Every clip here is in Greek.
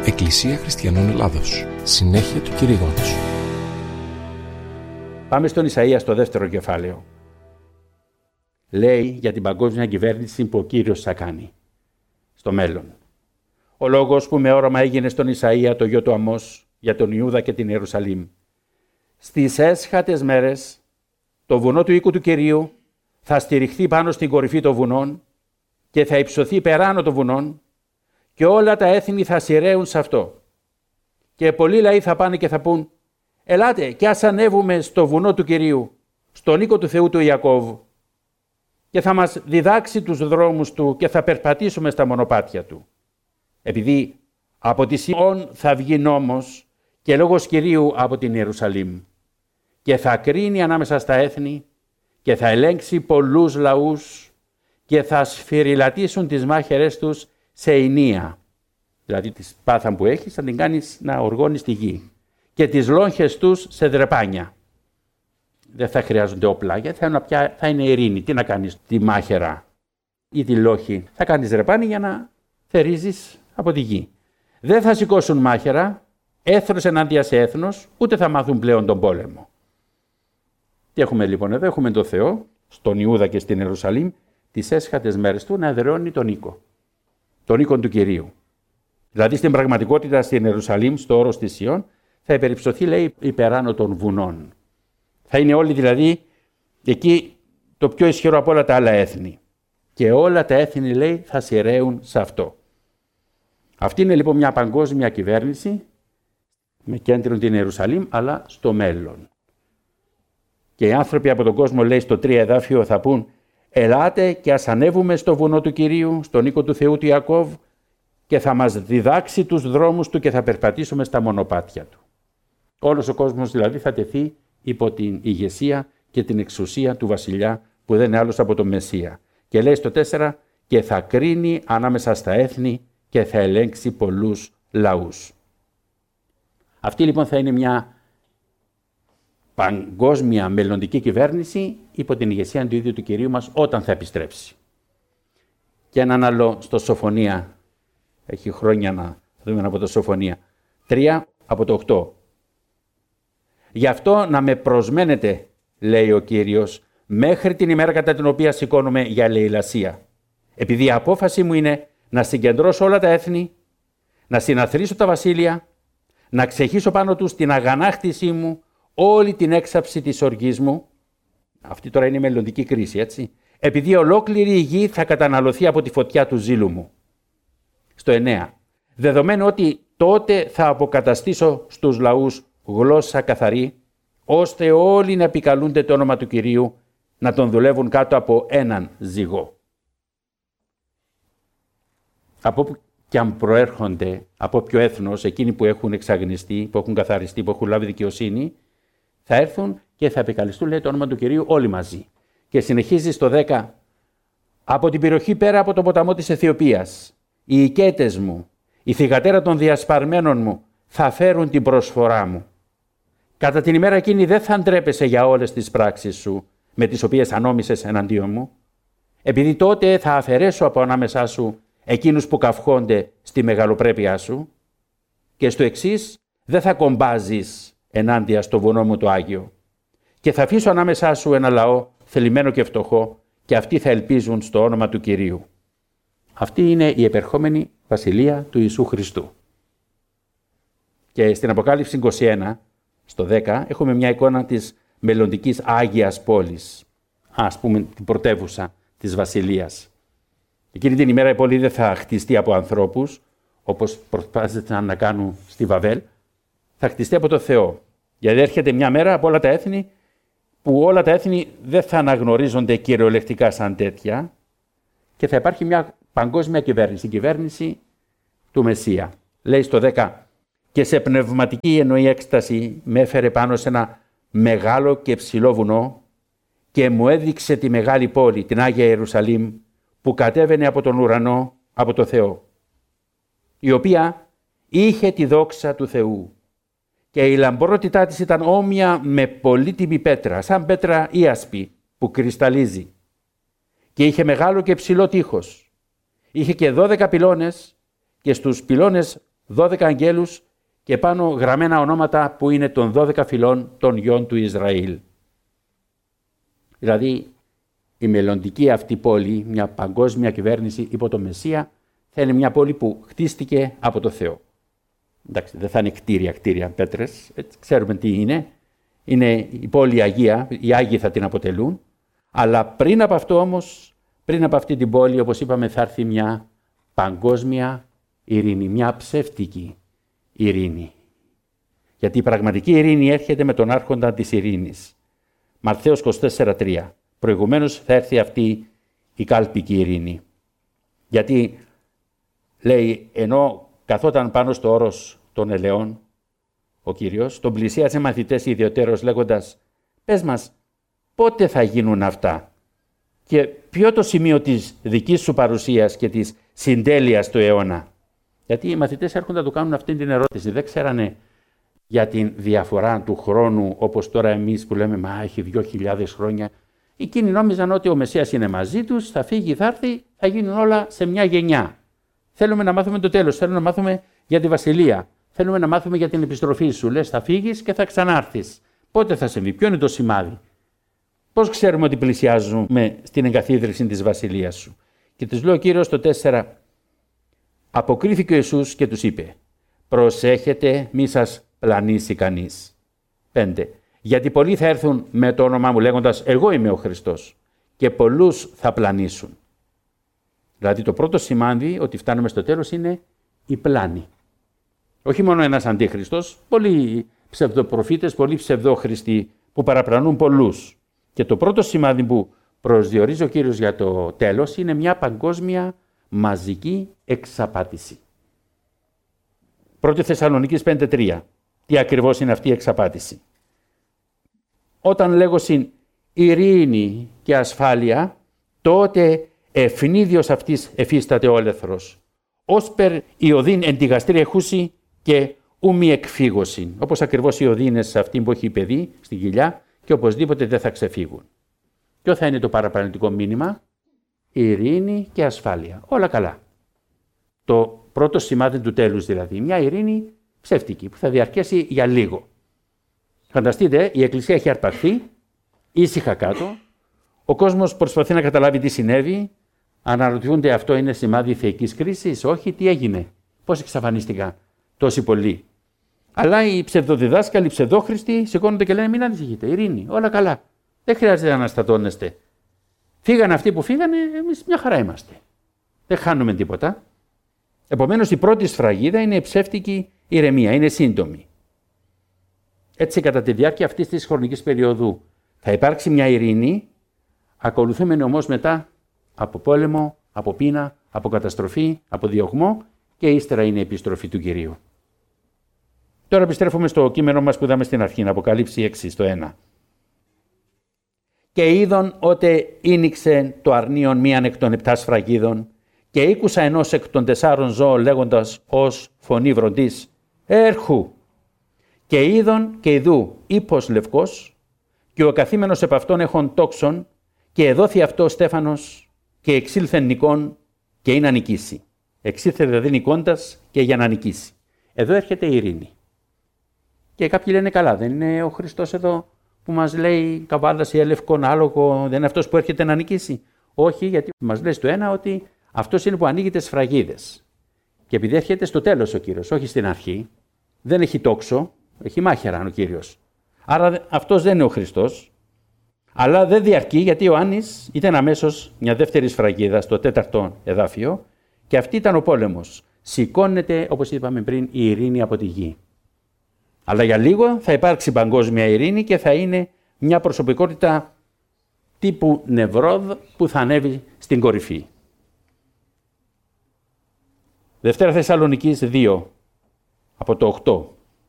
Εκκλησία Χριστιανών Ελλάδος. Συνέχεια του κηρύγματος. Πάμε στον Ισαΐα στο δεύτερο κεφάλαιο. Λέει για την παγκόσμια κυβέρνηση που ο Κύριος θα κάνει στο μέλλον. Ο λόγος που με όραμα έγινε στον Ισαΐα, το γιο του Αμώς, για τον Ιούδα και την Ιερουσαλήμ. Στις έσχατες μέρες το βουνό του οίκου του Κυρίου θα στηριχθεί πάνω στην κορυφή των βουνών και θα υψωθεί περάνω των βουνών και όλα τα έθνη θα σειραίουν σε αυτό. Και πολλοί λαοί θα πάνε και θα πούν: «Ελάτε και ας ανέβουμε στο βουνό του Κυρίου, στον οίκο του Θεού του Ιακώβ, και θα μας διδάξει τους δρόμους του και θα περπατήσουμε στα μονοπάτια του. Επειδή από τη Σιών θα βγει νόμος και λόγος Κυρίου από την Ιερουσαλήμ και θα κρίνει ανάμεσα στα έθνη και θα ελέγξει πολλούς λαούς και θα σφυριλατήσουν τις μάχαιρες τους σε ενία». Δηλαδή τη σπάθα που έχεις θα την κάνεις να οργώνει στη γη. Και τις λόγχες τους σε δρεπάνια. Δεν θα χρειάζονται όπλα, γιατί θα είναι ειρήνη. Τι να κάνεις τη μάχαιρα ή τη λόχη? Θα κάνεις δρεπάνι για να θερίζεις από τη γη. Δεν θα σηκώσουν μάχαιρα, έθνος ενάντια σε έθνος, ούτε θα μάθουν πλέον τον πόλεμο. Τι έχουμε λοιπόν εδώ? Έχουμε τον Θεό, στον Ιούδα και στην Ιερουσαλήμ, τις έσχατες μέρες του να εδραιώνει τον οίκο. Τον οίκο του Κυρίου. Δηλαδή στην πραγματικότητα στην Ιερουσαλήμ, στο όρος της Σιών, θα υπερυψωθεί, λέει, υπεράνω των βουνών. Θα είναι όλοι δηλαδή εκεί το πιο ισχυρό από όλα τα άλλα έθνη. Και όλα τα έθνη, λέει, θα σειραίουν σε αυτό. Αυτή είναι λοιπόν μια παγκόσμια κυβέρνηση με κέντρο την Ιερουσαλήμ, αλλά στο μέλλον. Και οι άνθρωποι από τον κόσμο, λέει στο 3 εδάφιο, θα πούν: «Ελάτε και ας ανέβουμε στο βουνό του Κυρίου, στον οίκο του Θεού του Ιακώβ, και θα μας διδάξει τους δρόμους του και θα περπατήσουμε στα μονοπάτια του». Όλος ο κόσμος δηλαδή θα τεθεί υπό την ηγεσία και την εξουσία του βασιλιά, που δεν είναι άλλος από τον Μεσσία. Και λέει στο 4: «Και θα κρίνει ανάμεσα στα έθνη και θα ελέγξει πολλούς λαούς». Αυτή λοιπόν θα είναι μια παγκόσμια μελλοντική κυβέρνηση υπό την ηγεσία του ίδιου του Κυρίου μας όταν θα επιστρέψει. Και έναν άλλο στο Σοφονία, έχει χρόνια να δούμε από το Σοφονία, 3 από το 8. «Γι' αυτό να με προσμένετε, λέει ο Κύριος, μέχρι την ημέρα κατά την οποία σηκώνομαι για λαιλασία. Επειδή η απόφαση μου είναι να συγκεντρώσω όλα τα έθνη, να συναθρήσω τα βασίλεια, να ξεχύσω πάνω τους την αγανάκτησή μου, όλη την έξαψη της οργής μου». Αυτή τώρα είναι η μελλοντική κρίση, έτσι. «Επειδή ολόκληρη η γη θα καταναλωθεί από τη φωτιά του ζήλου μου». Στο 9. «Δεδομένου ότι τότε θα αποκαταστήσω στους λαούς γλώσσα καθαρή, ώστε όλοι να επικαλούνται το όνομα του Κυρίου, να τον δουλεύουν κάτω από έναν ζυγό». Από όπου και αν προέρχονται, από ποιο έθνος, εκείνοι που έχουν εξαγνιστεί, που έχουν καθαριστεί, που έχουν λάβει δικαιοσύνη, θα έρθουν και θα επικαλεστούν, λέει, το όνομα του Κυρίου όλοι μαζί. Και συνεχίζει στο 10. «Από την περιοχή πέρα από τον ποταμό της Αιθιοπίας, οι οικέτες μου, η θυγατέρα των διασπαρμένων μου, θα φέρουν την προσφορά μου. Κατά την ημέρα εκείνη δεν θα ντρέπεσαι για όλες τις πράξεις σου, με τις οποίες ανόμισες εναντίον μου, επειδή τότε θα αφαιρέσω από ανάμεσά σου εκείνους που καυχόνται στη μεγαλοπρέπειά σου, και στο εξής δεν θα κομπάζεις ενάντια στο βουνό μου το Άγιο, και θα αφήσω ανάμεσά σου ένα λαό θελημένο και φτωχό, και αυτοί θα ελπίζουν στο όνομα του Κυρίου». Αυτή είναι η επερχόμενη βασιλεία του Ιησού Χριστού. Και στην Αποκάλυψη 21, στο 10, έχουμε μια εικόνα της μελλοντικής Άγιας πόλης, ας πούμε την πρωτεύουσα της βασιλείας. Εκείνη την ημέρα η πόλη δεν θα χτιστεί από ανθρώπους, όπως προσπάθησαν να κάνουν στη Βαβέλ, θα χτιστεί από το Θεό. Γιατί έρχεται μια μέρα από όλα τα έθνη, που όλα τα έθνη δεν θα αναγνωρίζονται κυριολεκτικά σαν τέτοια, και θα υπάρχει μια παγκόσμια κυβέρνηση, η κυβέρνηση του Μεσσία. Λέει στο 10: «Και σε πνευματική εννοή έκσταση με έφερε πάνω σε ένα μεγάλο και ψηλό βουνό και μου έδειξε τη μεγάλη πόλη, την Άγια Ιερουσαλήμ, που κατέβαινε από τον ουρανό, από το Θεό, η οποία είχε τη δόξα του Θεού και η λαμπρότητά της ήταν όμοια με πολύτιμη πέτρα, σαν πέτρα ίασπη που κρυσταλλίζει, και είχε μεγάλο και ψηλό τείχος. Είχε και 12 πυλώνες και στους πυλώνες 12 αγγέλους και πάνω γραμμένα ονόματα που είναι των 12 φυλών των γιών του Ισραήλ. Δηλαδή η μελλοντική αυτή πόλη, μια παγκόσμια κυβέρνηση υπό το Μεσσία, θα είναι μια πόλη που χτίστηκε από το Θεό. Εντάξει, δεν θα είναι κτίρια, πέτρες, ξέρουμε τι είναι. Είναι η πόλη Αγία, οι Άγιοι θα την αποτελούν. Αλλά πριν από αυτό όμως, πριν από αυτή την πόλη, όπως είπαμε, θα έρθει μια παγκόσμια ειρήνη, μια ψεύτικη ειρήνη. Γιατί η πραγματική ειρήνη έρχεται με τον άρχοντα της ειρήνης. Ματθαίος 24:3. Προηγουμένως θα έρθει αυτή η κάλπικη ειρήνη. Γιατί λέει, ενώ καθόταν πάνω στο όρος των ελαιών, ο Κύριος τον πλησίασε μαθητές ιδιωτέρως λέγοντας, πες μας, πότε θα γίνουν αυτά και ποιο το σημείο της δικής σου παρουσίας και της συντέλειας του αιώνα. Γιατί οι μαθητές έρχονται να του κάνουν αυτή την ερώτηση. Δεν ξέρανε για την διαφορά του χρόνου, όπως τώρα εμείς που λέμε, μα έχει 2.000 χρόνια. Εκείνοι νόμιζαν ότι ο Μεσσίας είναι μαζί τους, θα φύγει, θα έρθει, θα γίνουν όλα σε μια γενιά. Θέλουμε να μάθουμε το τέλος, θέλουμε να μάθουμε για τη βασιλεία. Θέλουμε να μάθουμε για την επιστροφή σου. Λες, θα φύγεις και θα ξανάρθεις. Πότε θα συμβεί, ποιο είναι το σημάδι. Πώς ξέρουμε ότι πλησιάζουμε στην εγκαθίδρυση της βασιλείας σου. Και τους λέει ο Κύριος το 4. Αποκρίθηκε ο Ιησούς και τους είπε, προσέχετε μη σας πλανήσει κανείς. 5. Γιατί πολλοί θα έρθουν με το όνομά μου λέγοντας, εγώ είμαι ο Χριστός. Και πολλούς θα πλανήσουν. Δηλαδή το πρώτο σημάδι ότι φτάνουμε στο τέλος είναι η πλάνη. Όχι μόνο ένας αντίχριστος, πολλοί ψευδοπροφήτες, πολλοί ψευδόχριστοι που παραπλανούν πολλούς. Και το πρώτο σημάδι που προσδιορίζει ο Κύριος για το τέλος είναι μια παγκόσμια μαζική εξαπάτηση. 1 Θεσσαλονίκης 5:3. Τι ακριβώς είναι αυτή η εξαπάτηση. Όταν λέγωσιν ειρήνη και ασφάλεια, τότε ευνίδιος αυτής εφίσταται όλεθρος. Όσπερ η οδύν εν τη γαστρή εχούση και ούμι εκφύγωσιν. Όπως ακριβώς οι οδύνες σε αυτήν που έχει παιδί στην κοιλιά και οπωσδήποτε δεν θα ξεφύγουν. Ποιο θα είναι το παραπλανητικό μήνυμα? Ειρήνη και ασφάλεια. Όλα καλά. Το πρώτο σημάδι του τέλους δηλαδή. Μια ειρήνη ψεύτικη που θα διαρκέσει για λίγο. Φανταστείτε, η Εκκλησία έχει αρπαχθεί, ήσυχα κάτω. Ο κόσμος προσπαθεί να καταλάβει τι συνέβη. Αναρωτιούνται, αυτό είναι σημάδι θεϊκής κρίσης? Όχι, τι έγινε? Πώς εξαφανίστηκαν τόσοι πολλοί? Αλλά οι ψευδοδιδάσκαλοι, οι ψευδόχριστοι σηκώνονται και λένε, μην ανησυχείτε, ειρήνη, όλα καλά. Δεν χρειάζεται να αναστατώνεστε. Φύγανε αυτοί που φύγανε, εμείς μια χαρά είμαστε. Δεν χάνουμε τίποτα. Επομένως, η πρώτη σφραγίδα είναι η ψεύτικη ηρεμία, είναι σύντομη. Έτσι, κατά τη διάρκεια αυτής της χρονικής περίοδου θα υπάρξει μια ειρήνη, ακολουθούμενη όμως μετά από πόλεμο, από πείνα, από καταστροφή, από διωγμό και ύστερα είναι η επιστροφή του Κυρίου. Τώρα επιστρέφουμε στο κείμενο μας που είδαμε στην αρχή, Αποκαλύψη 6, στο 1. Και είδον ότε ήνιξε το αρνίον μίαν εκ των 7 σφραγίδων και ήκουσα ενός εκ των 4 ζώων λέγοντας ως φωνή βροντής, έρχου. Και είδον και ιδού ύπος λευκός και ο καθήμενος επ' αυτόν έχων τόξον και εδόθη αυτό στέφανος και εξήλθεν νικών και είναι να νικήσει. Εξήλθε δηλαδή νικώντας και για να νικήσει. Εδώ έρχεται η ειρήνη. Και κάποιοι λένε καλά, δεν είναι ο Χριστός εδώ που μας λέει καβάδας ή ελευκόν άλογο, δεν είναι αυτός που έρχεται να νικήσει? Όχι, γιατί μας λέει στο ένα ότι αυτός είναι που ανοίγει τις σφραγίδες. Και επειδή έρχεται στο τέλος ο Κύριος, όχι στην αρχή, δεν έχει τόξο, έχει μάχαιρα ο Κύριος. Άρα αυτός δεν είναι ο Χριστός. Αλλά δεν διαρκεί, γιατί ο Ιωάννης ήταν αμέσως μια δεύτερη σφραγίδα στο 4ο εδάφιο και αυτή ήταν ο πόλεμος. Σηκώνεται, όπως είπαμε πριν, η ειρήνη από τη γη. Αλλά για λίγο θα υπάρξει παγκόσμια ειρήνη και θα είναι μια προσωπικότητα τύπου Νεβρόδ που θα ανέβει στην κορυφή. Δευτέρα Θεσσαλονικής 2, από το 8.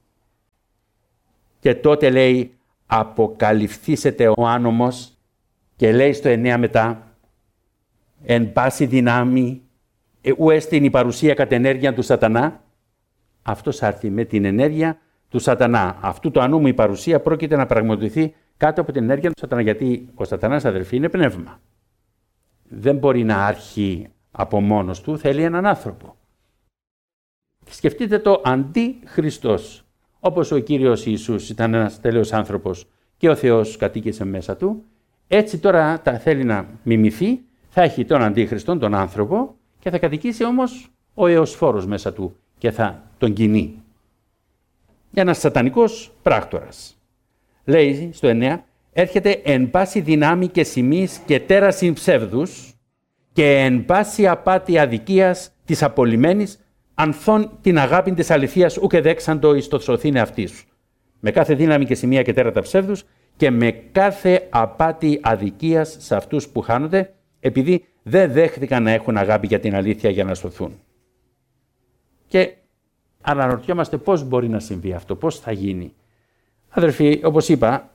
Και τότε λέει, αποκαλυφθήσεται ο άνομος και λέει στο 9 μετά, εν πάση δυνάμει, ου έστειν η παρουσία κατ' ενέργεια του σατανά. Αυτός θα έρθει με την ενέργεια του σατανά. Αυτού του ανούμου η παρουσία πρόκειται να πραγματοποιηθεί κάτω από την ενέργεια του σατανά, γιατί ο σατανάς, αδελφοί, είναι πνεύμα. Δεν μπορεί να άρχει από μόνος του, θέλει έναν άνθρωπο. Σκεφτείτε το αντί-Χριστός. Όπως ο Κύριος Ιησούς ήταν ένας τέλειος άνθρωπος και ο Θεός κατοίκησε μέσα του, έτσι τώρα τα θέλει να μιμηθεί, θα έχει τον αντί-Χριστον, τον άνθρωπο, και θα κατοικήσει όμως ο Εωσφόρος μέσα του και θα τον κινεί. Ένας σατανικός πράκτορας. Λέει στο 9, έρχεται εν πάση δυνάμει και σημείς και τέρασιν ψεύδους και εν πάση απάτη αδικίας της απολυμένης ανθών την αγάπη της αληθείας ούκε δέξαντο εις το σωθήνε αυτής σου. Με κάθε δύναμη και σημεία και τέρατα ψεύδους και με κάθε απάτη αδικίας σε αυτούς που χάνονται, επειδή δεν δέχθηκαν να έχουν αγάπη για την αλήθεια για να σωθούν. Και αναρωτιόμαστε πώς μπορεί να συμβεί αυτό, πώς θα γίνει. Αδερφοί, όπως είπα,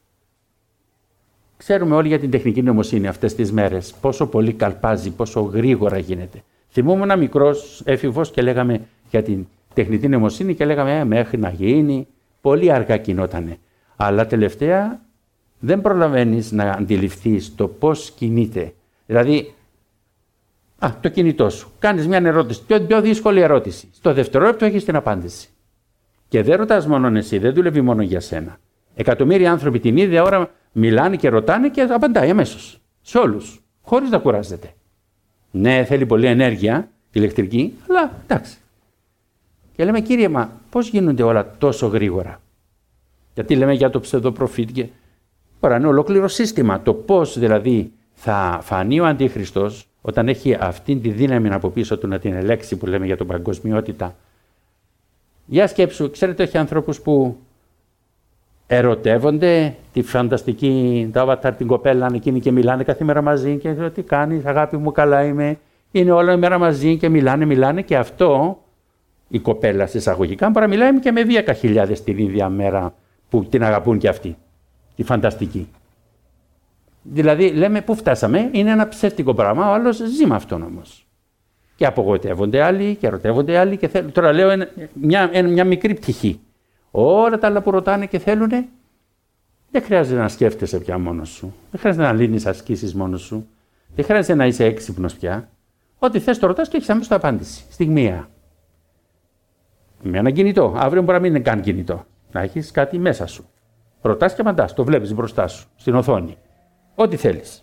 ξέρουμε όλοι για την τεχνική νοημοσύνη αυτές τις μέρες, πόσο πολύ καλπάζει, πόσο γρήγορα γίνεται. Θυμούμαι ένα μικρός έφηβος και λέγαμε για την τεχνητή νοημοσύνη και λέγαμε μέχρι να γίνει, πολύ αργά κινότανε. Αλλά τελευταία δεν προλαβαίνεις να αντιληφθείς το πώς κινείται. Δηλαδή, το κινητό σου. Κάνεις μια ερώτηση, πιο δύσκολη ερώτηση. Στο δευτερόλεπτο έχεις την απάντηση. Και δεν ρωτάς μόνο εσύ, δεν δουλεύει μόνο για σένα. Εκατομμύρια άνθρωποι την ίδια ώρα μιλάνε και ρωτάνε και απαντάει αμέσως. Σε όλους, χωρίς να κουράζεται. Ναι, θέλει πολλή ενέργεια ηλεκτρική, αλλά εντάξει. Και λέμε, Κύριε, μα πώς γίνονται όλα τόσο γρήγορα? Γιατί λέμε για το ψευδοπροφήτη και τώρα είναι ολόκληρο σύστημα. Το πώς δηλαδή θα φανεί ο Αντίχριστος όταν έχει αυτή τη δύναμη από πίσω του να την ελέξει που λέμε για την παγκοσμιότητα. Για σκέψου, ξέρετε, έχει ανθρώπους που ερωτεύονται τη φανταστική, το avatar, την κοπέλα εκείνη και μιλάνε κάθε μέρα μαζί και τι κάνεις, αγάπη μου, καλά είμαι. Είναι όλα η μέρα μαζί και μιλάνε και αυτό η κοπέλα σε εισαγωγικά μπορεί να μιλάει και με 10.000 την ίδια μέρα που την αγαπούν και αυτοί. Τη φανταστική. Δηλαδή λέμε πού φτάσαμε, είναι ένα ψεύτικο πράγμα, ο άλλος ζει με αυτόν όμως. Και απογοητεύονται άλλοι και ερωτεύονται άλλοι και θέλουν. Τώρα λέω μια μικρή πτυχή. Όλα τα άλλα που ρωτάνε και θέλουν, δεν χρειάζεται να σκέφτεσαι πια μόνος σου. Δεν χρειάζεται να λύνεις ασκήσεις μόνος σου. Δεν χρειάζεται να είσαι έξυπνος πια. Ό,τι θες το ρωτάς και έχεις αμέσως απάντηση. Στιγμία. Με ένα κινητό. Αύριο μπορεί να μην είναι καν κινητό. Να έχεις κάτι μέσα σου. Ρωτάς και απαντάς. Το βλέπεις μπροστά σου, στην οθόνη. Ό,τι θέλεις.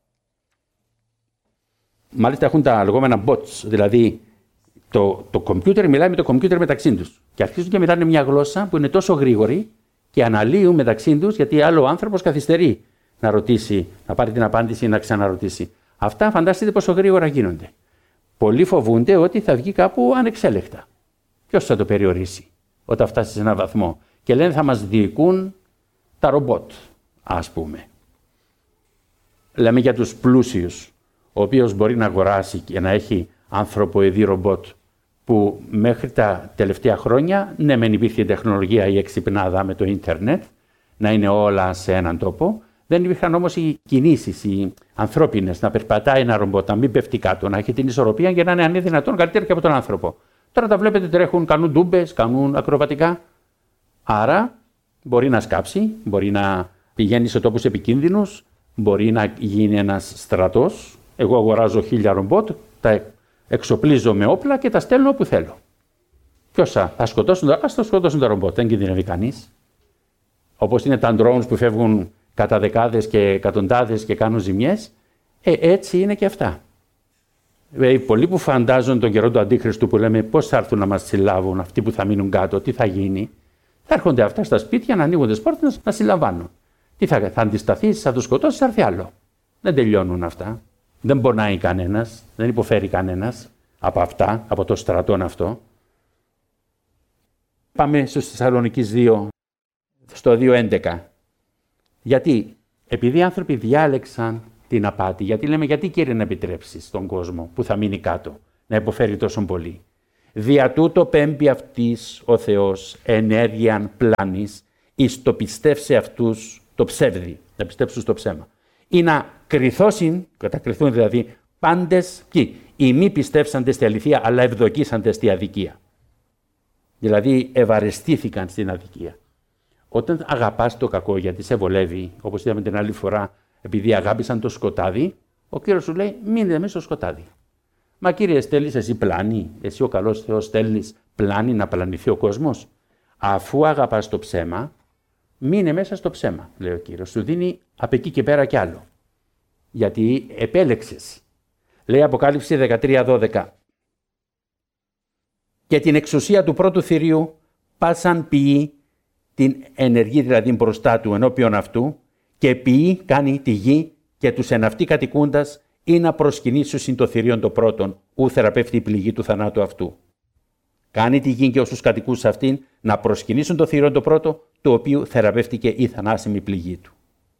Μάλιστα έχουν τα λεγόμενα bots, δηλαδή το κομπιούτερ μιλάει με το κομπιούτερ μεταξύ τους. Και αρχίζουν και μιλάνε μια γλώσσα που είναι τόσο γρήγορη και αναλύουν μεταξύ τους, γιατί άλλο ο άνθρωπος καθυστερεί να ρωτήσει, να πάρει την απάντηση ή να ξαναρωτήσει. Αυτά φανταστείτε πόσο γρήγορα γίνονται. Πολλοί φοβούνται ότι θα βγει κάπου ανεξέλεκτα. Ποιος θα το περιορίσει όταν φτάσει σε έναν βαθμό? Και λένε θα μας διοικούν τα ρομπότ, ας πούμε. Λέμε για τους πλούσιους, ο οποίος μπορεί να αγοράσει και να έχει ανθρωποειδή ρομπότ, που μέχρι τα τελευταία χρόνια, ναι μεν υπήρχε η τεχνολογία, η εξυπνάδα με το ίντερνετ, να είναι όλα σε έναν τόπο, δεν υπήρχαν όμως οι κινήσεις, οι ανθρώπινες, να περπατάει ένα ρομπότ, να μην πέφτει κάτω, να έχει την ισορροπία και να είναι αν είναι δυνατόν καλύτερα και από τον άνθρωπο. Τώρα τα βλέπετε τρέχουν, κάνουν ντούμπες, κάνουν ακροβατικά. Άρα μπορεί να σκάψει, μπορεί να πηγαίνει σε τόπους επικίνδυνους, μπορεί να γίνει ένας στρατός. Εγώ αγοράζω 1000 ρομπότ, τα εξοπλίζω με όπλα και τα στέλνω όπου θέλω. Ποιος θα σκοτώσουν τα ρομπότ, δεν κινδυνεύει κανείς. Όπως είναι τα drones που φεύγουν κατά δεκάδες και εκατοντάδες και κάνουν ζημιές, έτσι είναι και αυτά. Πολλοί που φαντάζουν τον καιρό του Αντίχριστου που λέμε πώς θα έρθουν να μας συλλάβουν, αυτοί που θα μείνουν κάτω, τι θα γίνει, θα έρχονται αυτά στα σπίτια να ανοίγουν τις πόρτες να συλλαμβάνουν. Τι θα αντισταθείς, θα τους σκοτώσεις, θα έρθει άλλο. Δεν τελειώνουν αυτά. Δεν πονάει κανένας, δεν υποφέρει κανένας από αυτά, από το στρατόν αυτό. Πάμε στο Θεσσαλονικής 2, στο 2.11. Γιατί? Επειδή οι άνθρωποι διάλεξαν την απάτη. Γιατί λέμε, γιατί Κύριε να επιτρέψεις τον κόσμο που θα μείνει κάτω, να υποφέρει τόσο πολύ. Δια τούτο πέμπει αυτής ο Θεός ενέργειαν πλάνης, εις το πιστεύσε αυτούς το ψεύδι, να πιστέψουν στο ψέμα. Ή να κρυθώσουν, κατακριθούν δηλαδή, πάντες ποιοι, οι μη πιστεύσαντες στη αληθεία, αλλά ευδοκίσαντες στη αδικία. Δηλαδή ευαρεστήθηκαν στην αδικία. Όταν αγαπάς το κακό γιατί σε βολεύει, όπως είδαμε την άλλη φορά, επειδή αγάπησαν το σκοτάδι, ο Κύριος σου λέει: μείνε μέσα στο σκοτάδι. Μα Κύριε, στέλνεις εσύ πλάνη, εσύ ο καλός Θεός στέλνεις πλάνει να πλανηθεί ο κόσμος? Αφού αγαπάς το ψέμα, μείνε μέσα στο ψέμα, λέει ο Κύριος. Σου δίνει από εκεί και πέρα κι άλλο. Γιατί επέλεξες. Λέει Αποκάλυψη 13:12. Και την εξουσία του πρώτου θηρίου πάσαν ποιεί, την ενεργεί δηλαδή μπροστά του ενώπιον αυτού, και ποιεί κάνει τη γη και τους εν αυτή κατοικούντας ή να προσκυνήσουν το θηρίον το πρώτον, ου θεραπεύτη η πληγή του θανάτου αυτού. Κάνει τη γη και όσους κατοικούν σε αυτήν να προσκυνήσουν το θηρίον το πρώτο, το οποίο θεραπεύτηκε η θανάσιμη πληγή του.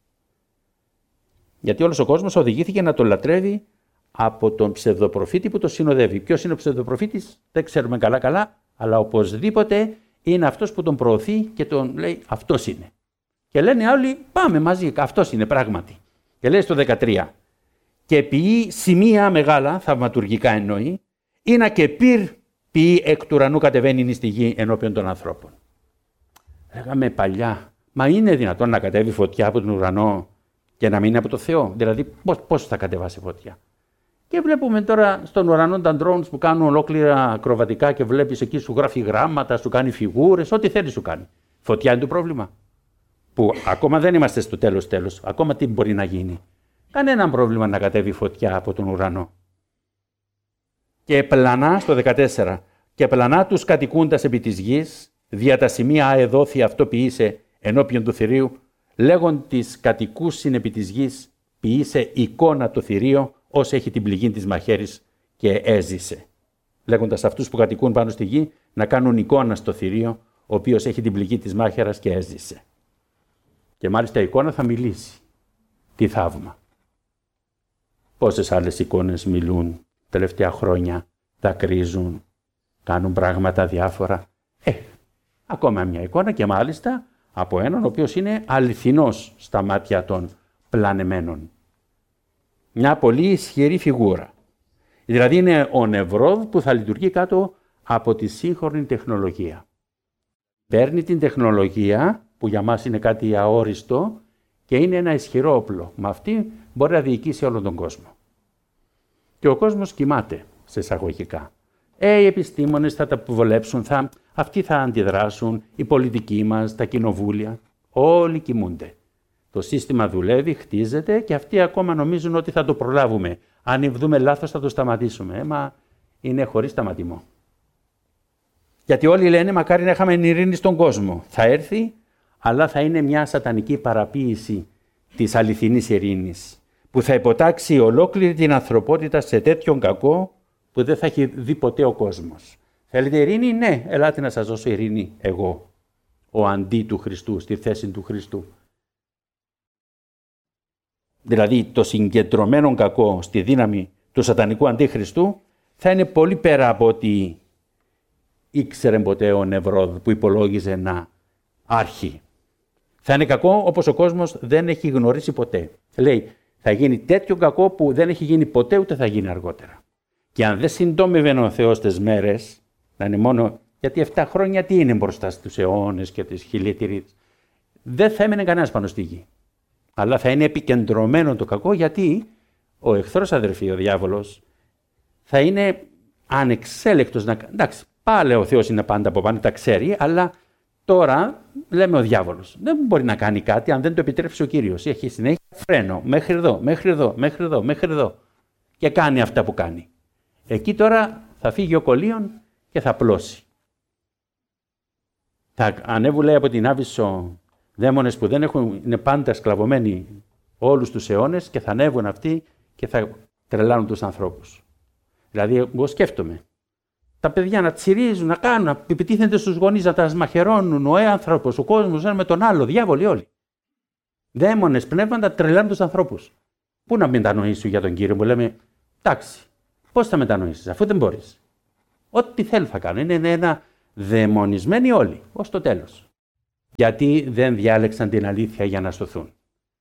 Γιατί όλος ο κόσμος οδηγήθηκε να τον λατρεύει από τον ψευδοπροφήτη που το συνοδεύει. Ποιος είναι ο ψευδοπροφήτης? Δεν ξέρουμε καλά, αλλά οπωσδήποτε είναι αυτός που τον προωθεί και τον λέει αυτός είναι. Και λένε όλοι πάμε μαζί, αυτός είναι πράγματι. Και λέει στο 13, και ποιεί σημεία μεγάλα, θαυματουργικά εννοεί, είναι και ποιεί εκ του ουρανού κατεβαίνει στη γη ενώπιον των ανθρώπων. Λέγαμε παλιά, μα είναι δυνατόν να κατέβει φωτιά από τον ουρανό και να μην είναι από το Θεό? Δηλαδή πώς θα κατεβάσει φωτιά? Και βλέπουμε τώρα στον ουρανό τα drones που κάνουν ολόκληρα ακροβατικά και βλέπεις εκεί σου γράφει γράμματα, σου κάνει φιγούρες, ό,τι θέλει σου κάνει. Φωτιά είναι το πρόβλημα. Που ακόμα δεν είμαστε στο τέλος. Ακόμα τι μπορεί να γίνει? Κανένα πρόβλημα να κατέβει φωτιά από τον ουρανό. Και πλανά στο 14. Και πλανά τους κατοικούντας επί της γης, δια τα σημεία αεδόθη αυτό ποιήσε ενώπιον του θηρίου, λέγον της κατοικούσιν επί της γης, ποιήσε εικόνα το θηρίο, ως έχει την πληγή της μαχαίρης και έζησε. Λέγοντας αυτούς που κατοικούν πάνω στη γη να κάνουν εικόνα στο θηρίο, ο οποίος έχει την πληγή της μάχαιρας και έζησε. Και μάλιστα η εικόνα θα μιλήσει. Τι θαύμα. Πόσες άλλες εικόνες μιλούν τελευταία χρόνια, δακρύζουν, κάνουν πράγματα διάφορα. Ακόμα μια εικόνα και μάλιστα από έναν ο οποίος είναι αληθινός στα μάτια των πλανεμένων. Μια πολύ ισχυρή φιγούρα. Δηλαδή είναι ο Νεβρόδ που θα λειτουργεί κάτω από τη σύγχρονη τεχνολογία. Παίρνει την τεχνολογία που για μας είναι κάτι αόριστο και είναι ένα ισχυρό όπλο. Με αυτή μπορεί να διοικήσει όλον τον κόσμο. Και ο κόσμος κοιμάται σε εισαγωγικά. Οι επιστήμονες θα τα βολέψουν, αυτοί θα αντιδράσουν, οι πολιτικοί μας, τα κοινοβούλια, όλοι κοιμούνται. Το σύστημα δουλεύει, χτίζεται και αυτοί ακόμα νομίζουν ότι θα το προλάβουμε. Αν δούμε λάθος θα το σταματήσουμε. Μα είναι χωρίς σταματημό. Γιατί όλοι λένε μακάρι να είχαμε ειρήνη στον κόσμο. Θα έρθει, αλλά θα είναι μια σατανική παραποίηση της αληθινής ειρήνης, που θα υποτάξει ολόκληρη την ανθρωπότητα σε τέτοιον κακό που δεν θα έχει δει ποτέ ο κόσμος. Θέλετε ειρήνη? Ναι, ελάτε να σας δώσω ειρήνη εγώ, ο αντί του Χριστού, στη θέση του Χριστού. Δηλαδή το συγκεντρωμένο κακό στη δύναμη του σατανικού αντίχριστου θα είναι πολύ πέρα από ό,τι ήξερε ποτέ ο Νεβρόδ που υπολόγιζε να άρχει. Θα είναι κακό όπως ο κόσμος δεν έχει γνωρίσει ποτέ. Λέει, θα γίνει τέτοιο κακό που δεν έχει γίνει ποτέ ούτε θα γίνει αργότερα. Και αν δεν συντόμευε ο Θεός τις μέρες, να είναι μόνο, γιατί 7 χρόνια τι είναι μπροστά στους αιώνες και τις χιλιετηρίες, δεν θα έμενε κανένας πάνω στη γη. Αλλά θα είναι επικεντρωμένο το κακό, γιατί ο εχθρός, αδερφοί, ο διάβολος, θα είναι ανεξέλεκτος. Εντάξει, πάλι ο Θεός είναι πάντα από πάνω, τα ξέρει, αλλά τώρα λέμε ο διάβολος δεν μπορεί να κάνει κάτι αν δεν το επιτρέψει ο Κύριος. Έχει συνέχεια φρένο, μέχρι εδώ, μέχρι εδώ, μέχρι εδώ, μέχρι εδώ. Και κάνει αυτά που κάνει. Εκεί τώρα θα φύγει ο Κολίων και θα πλώσει. Θα ανέβουν, λέει, από την Άβυσσο δαίμονες που δεν είναι πάντα σκλαβωμένοι όλους τους αιώνες και θα ανέβουν αυτοί και θα τρελάνουν τους ανθρώπους. Δηλαδή, εγώ σκέφτομαι, τα παιδιά να τσιρίζουν, να κάνουν, να επιτίθενται στους γονείς, να τα μαχαιρώνουν, ο άνθρωπος, ο κόσμος, ένα με τον άλλο, διάβολοι όλοι. Δαίμονες, πνεύματα, τρελάνουν τους ανθρώπους. Πού να μετανοήσουν για τον Κύριο, μου λέμε, εντάξει, πώς θα μετανοήσεις, αφού δεν μπορείς. Ό,τι θέλουν θα κάνουν. Είναι ένα δαιμονισμένοι όλοι, ως το τέλος. Γιατί δεν διάλεξαν την αλήθεια για να σωθούν.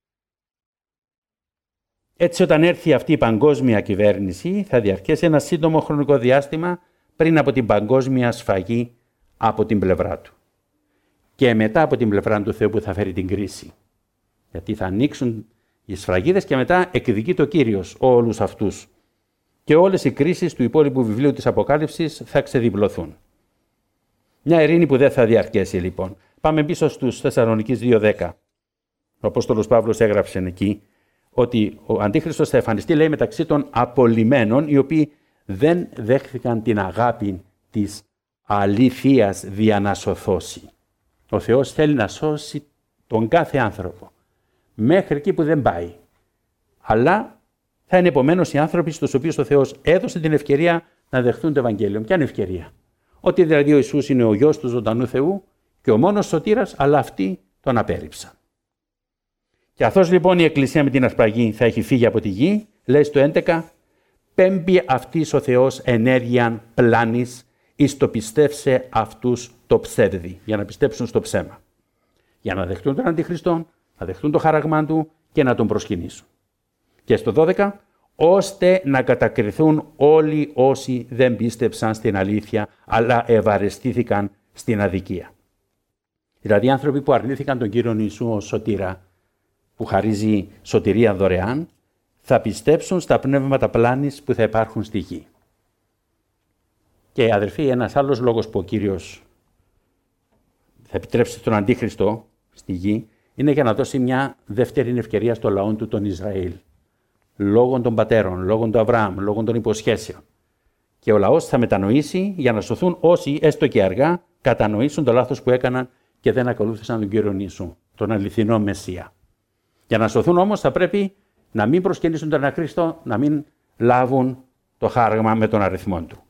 Έτσι, όταν έρθει αυτή η παγκόσμια κυβέρνηση, θα διαρκέσει ένα σύντομο χρονικό διάστημα πριν από την παγκόσμια σφαγή από την πλευρά του. Και μετά από την πλευρά του Θεού που θα φέρει την κρίση. Γιατί θα ανοίξουν οι σφραγίδες και μετά εκδικεί το Κύριος όλους αυτούς. Και όλες οι κρίσεις του υπόλοιπου βιβλίου της Αποκάλυψης θα ξεδιπλωθούν. Μια ειρήνη που δεν θα διαρκέσει λοιπόν. Πάμε πίσω στους Θεσσαλονικείς 2:10. Ο Απόστολος Παύλος έγραψε εκεί ότι ο Αντίχριστος θα εμφανιστεί, λέει, μεταξύ των απολυμένων, οι οποίοι δεν δέχθηκαν την αγάπη της αλήθειας δια να σωθώσει. Ο Θεός θέλει να σώσει τον κάθε άνθρωπο, μέχρι εκεί που δεν πάει. Αλλά θα είναι επομένως οι άνθρωποι στους οποίους ο Θεός έδωσε την ευκαιρία να δεχθούν το Ευαγγέλιο. Ποια είναι η ευκαιρία? Ότι δηλαδή ο Ιησούς είναι ο Υιός του ζωντανού Θεού και ο μόνος σωτήρας, αλλά αυτοί τον απέρριψαν. Και καθώς λοιπόν η Εκκλησία με την αρπαγή θα έχει φύγει από τη γη, λέει στο 11, πέμπει αυτής ο Θεός ενέργειαν πλάνης, εις το πιστεύσε αυτούς το ψεύδι, για να πιστέψουν στο ψέμα. Για να δεχτούν τον Αντιχριστόν, να δεχτούν το χαραγμά του και να τον προσκυνήσουν. Και στο 12, ώστε να κατακριθούν όλοι όσοι δεν πίστεψαν στην αλήθεια, αλλά ευαρεστήθηκαν στην αδικία. Δηλαδή άνθρωποι που αρνήθηκαν τον Κύριο Ιησού ως σωτήρα, που χαρίζει σωτηρία δωρεάν, θα πιστέψουν στα πνεύματα πλάνης που θα υπάρχουν στη γη. Και αδερφοί, ένας άλλος λόγος που ο Κύριος θα επιτρέψει τον Αντίχριστο στη γη, είναι για να δώσει μια δεύτερη ευκαιρία στο λαό του, τον Ισραήλ. Λόγω των πατέρων, λόγω του Αβραάμ, λόγω των υποσχέσεων. Και ο λαός θα μετανοήσει για να σωθούν όσοι, έστω και αργά, κατανοήσουν το λάθος που έκαναν και δεν ακολούθησαν τον Κύριο Ιησού, τον αληθινό Μεσσία. Για να σωθούν όμως θα πρέπει να μην προσκυνήσουν τον Αναχρίστο, να μην λάβουν το χάραγμα με τον αριθμό του.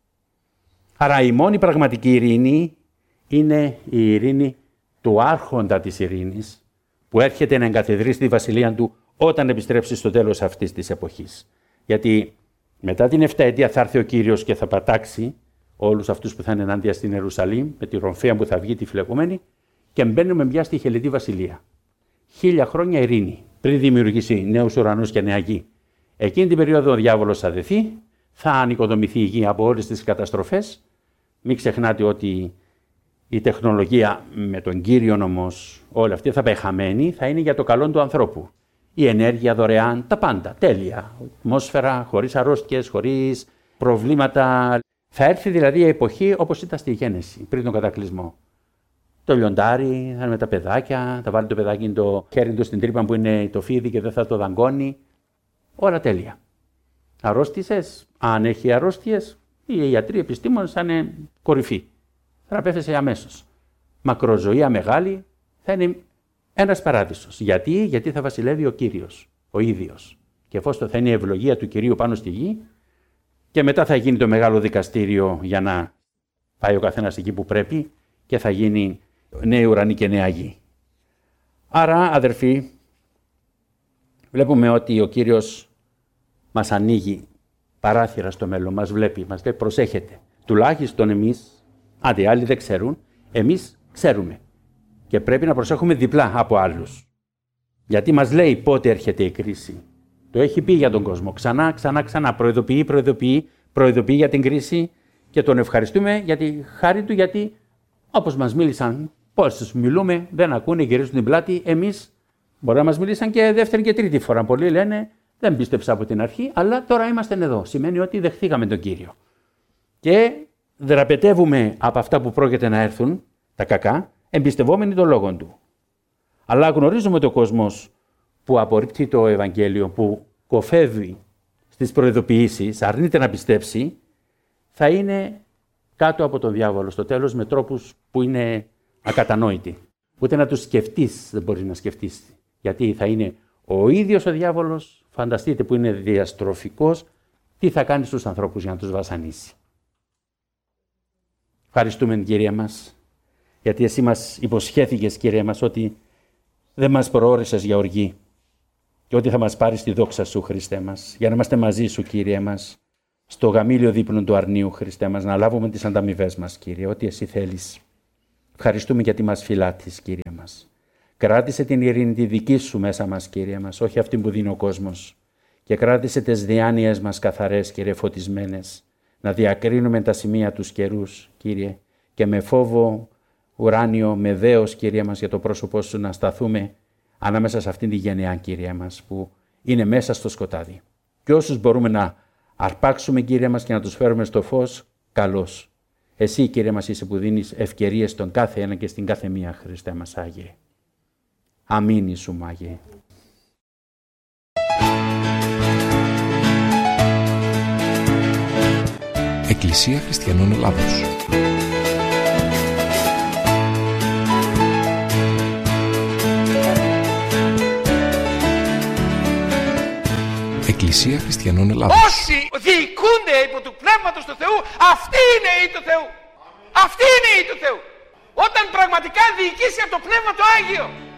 Άρα η μόνη πραγματική ειρήνη είναι η ειρήνη του άρχοντα της ειρήνης, που έρχεται να εγκαθιδρύσει τη βασιλεία του όταν επιστρέψει στο τέλος αυτής της εποχής. Γιατί μετά την 7 ετία θα έρθει ο Κύριος και θα πατάξει όλους αυτούς που θα είναι ενάντια στην Ιερουσαλήμ, με τη ρομφαία που θα βγει τη φυλακωμένη, και μπαίνουμε πια στη Χελετή Βασιλεία. 1000 χρόνια ειρήνη, πριν δημιουργήσει νέους ουρανούς και νέα γη. Εκείνη την περίοδο ο διάβολος θα δεθεί, θα ανοικοδομηθεί η γη από όλες τις καταστροφές. Μην ξεχνάτε ότι η τεχνολογία με τον Κύριον όμως, όλα αυτή θα πάει χαμένη, θα είναι για το καλό του ανθρώπου. Η ενέργεια δωρεάν, τα πάντα, τέλεια. Ατμόσφαιρα, χωρίς αρρώστιες, χωρίς προβλήματα. Θα έρθει δηλαδή η εποχή όπως ήταν στη Γένεση, πριν τον κατακλυσμό. Το λιοντάρι, θα είναι με τα παιδάκια, θα βάλει το παιδάκι το χέρι του στην τρύπα που είναι το φίδι και δεν θα το δαγκώνει. Όλα τέλεια. Αρρώστησες, αν έχει αρρώστιες, οι ιατροί, οι επιστήμονες θα είναι κορυφή. Θεραπεύεσαι αμέσως. Μακροζωία μεγάλη θα είναι ένας παράδεισος. Γιατί θα βασιλεύει ο Κύριος, ο ίδιος. Και εφόσον θα είναι η ευλογία του Κυρίου πάνω στη γη, και μετά θα γίνει το μεγάλο δικαστήριο για να πάει ο καθένας εκεί που πρέπει και θα γίνει νέοι ουρανοί και νέα γη. Άρα, αδερφοί, βλέπουμε ότι ο Κύριος μας ανοίγει παράθυρα στο μέλλον, μας βλέπει, μας λέει προσέχετε. Τουλάχιστον εμείς, άντε άλλοι δεν ξέρουν, εμείς ξέρουμε. Και πρέπει να προσέχουμε διπλά από άλλους. Γιατί μας λέει πότε έρχεται η κρίση. Το έχει πει για τον κόσμο. Ξανά. Προειδοποιεί για την κρίση και τον ευχαριστούμε για τη χάρη του, γιατί όπως μας μίλησαν, πόσους μιλούμε, δεν ακούνε, γυρίζουν την πλάτη. Εμείς μπορεί να μας μιλήσαν και δεύτερη και τρίτη φορά. Πολλοί λένε δεν πίστεψα από την αρχή, αλλά τώρα είμαστε εδώ. Σημαίνει ότι δεχθήκαμε τον Κύριο. Και δραπετεύουμε από αυτά που πρόκειται να έρθουν, τα κακά, εμπιστευόμενοι τον λόγο του. Αλλά γνωρίζουμε ότι ο κόσμος που απορρίπτει το Ευαγγέλιο, που κοφεύει στις προειδοποιήσεις, αρνείται να πιστέψει, θα είναι κάτω από τον διάβολο στο τέλος με τρόπους που είναι ακατανόητοι. Ούτε να τους σκεφτείς δεν μπορείς να σκεφτείς. Γιατί θα είναι ο ίδιος ο διάβολος, φανταστείτε που είναι διαστροφικός, τι θα κάνει στους ανθρώπους για να τους βασανίσει. Ευχαριστούμε, Κύριε μας, γιατί εσύ μας υποσχέθηκες, Κύριε μας, ότι δεν μας προώρησες για οργή και ότι θα μας πάρεις τη δόξα σου, Χριστέ μας, για να είμαστε μαζί σου, Κύριε μας, στο γαμήλιο δείπνο του αρνίου, Χριστέ μας, να λάβουμε τις ανταμοιβές μας, Κύριε, ό,τι εσύ θέλεις. Ευχαριστούμε γιατί μας φυλάτεις, Κύριε μας. Κράτησε την ειρήνη τη δική σου μέσα μας, Κύριε μας, όχι αυτή που δίνει ο κόσμος. Και κράτησε τις διάνοιες μας καθαρές, Κύριε, φωτισμένες, να διακρίνουμε τα σημεία τους καιρούς, Κύριε, και με φόβο ουράνιο, με δέος, Κύριε μας, για το πρόσωπό σου να σταθούμε ανάμεσα σε αυτήν τη γενεά, Κύριε μας, που είναι μέσα στο σκοτάδι. Και όσους μπορούμε να αρπάξουμε, Κύριε μας, και να τους φέρουμε στο φως, καλώς. Εσύ, Κύριε μας, είσαι που δίνεις ευκαιρίες στον κάθε ένα και στην κάθε μία, Χριστέ μας Άγιε. Αμήν Ιησού Άγιε. Εκκλησία Χριστιανών Ελλάδος. Εκκλησία Χριστιανών Ελλάδος. Όσοι διοικούνται υπό του Πνεύματος του Θεού, αυτοί είναι οι του Θεού. Αυτοί είναι οι του Θεού. Όταν πραγματικά διοικήσει από το Πνεύμα το Άγιο.